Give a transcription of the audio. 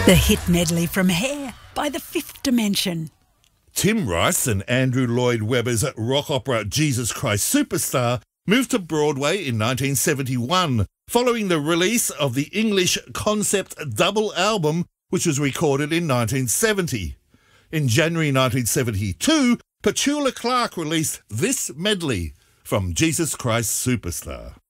The hit medley from Hair by The Fifth Dimension. Tim Rice and Andrew Lloyd Webber's rock opera Jesus Christ Superstar moved to Broadway in 1971, following the release of the English concept double album, which was recorded in 1970. In January 1972, Petula Clark released this medley from Jesus Christ Superstar.